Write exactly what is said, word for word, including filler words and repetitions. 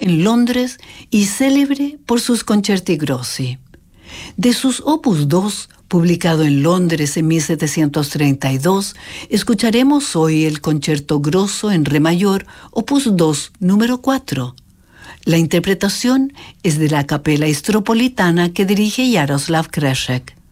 en Londres y célebre por sus concerti grossi. De sus opus dos, publicado en Londres en mil setecientos treinta y dos, escucharemos hoy el Concerto Grosso en Re mayor, opus dos, número cuatro. La interpretación es de la Capella Istropolitana que dirige Jaroslav Kreshek.